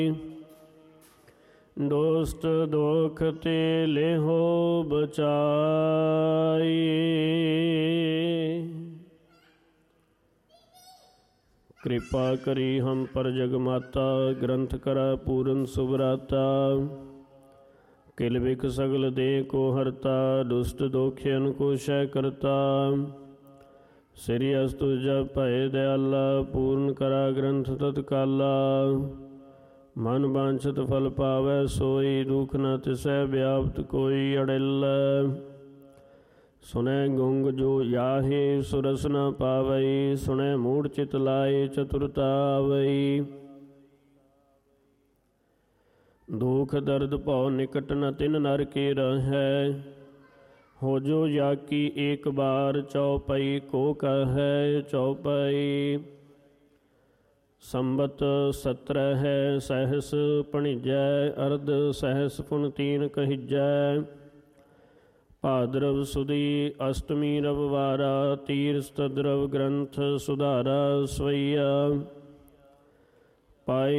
ਦੁਸਤ ਦੁਖ ਤੇ ਲੇਹੋ ਬਚਾਈ। ਕਿਰਪਾ ਕਰੀ ਹਮ ਪਰ ਜਗ ਮਾਤਾ, ਗ੍ਰੰਥ ਕਰਾ ਪੂਰਨ ਸੁਭਰਾਤਾ। ਕਿਲ ਬਿਖ ਸਗਲ ਦੇ ਕੋ ਹਰਤਾ, ਦੁਸ਼ਟ ਦੋਖਿਅਨ ਕੋ ਸ਼ੈ ਕਰਤਾ। ਸ੍ਰੀ ਅਸਤੁਜਾ ਭਏ ਦਇਆਲਾ, ਪੂਰਨ ਕਰਾ ਗ੍ਰੰਥ ਤਤਕਾਲਾ। ਮਨ ਵਾਂਛਤ ਫਲ ਪਾਵੈ ਸੋਈ, ਦੁਖ ਨ ਤਿਸੈ ਵਿਆਪਤ ਕੋਈ। ਅੜਿਲ ਸੁਣੈ ਗੁੰਗ ਜੋ ਯਾਹੇ, ਸੁਰਸ ਨ ਪਾਵਈ। ਸੁਣੈ ਮੂੜ ਚਿਤ ਲਾਏ, ਚਤੁਰਤਾ ਆਵਈ। ਦੁਖ ਦਰਦ ਭਉ ਨਿਕਟ ਨ ਤਿਨ ਨਰ ਕੇ ਰਹੈ। ਹੋ ਜੋ ਜਾ ਕੀ ਏਕ ਬਾਰ, ਚਉਪਈ ਕੋ ਕਹੈ ਚਉਪਈ। ਸੰਬਤ 17 ਹੈ ਸਹਿਸ ਭਣਿਜੈ, ਅਰਧ ਸਹਿਸ ਪੁਨ ਤੀਨ ਕਹੀਜੈ। ਭਾਦਰਵ ਸੁਦੀ ਅਸ਼ਟਮੀ ਰਵਿਵਾਰਾ, ਤੀਰਥ ਦਰਵ ਗ੍ਰੰਥ ਸੁਧਾਰਾ ਸਵਈਆ। ਪਾਏ